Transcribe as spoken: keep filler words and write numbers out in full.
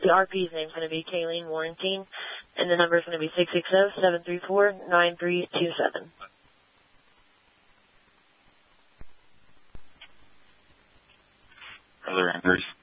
The R P's name is going to be Kayleen Warrantine, and the number is going to be six six zero, seven three four, nine three two seven. Other numbers.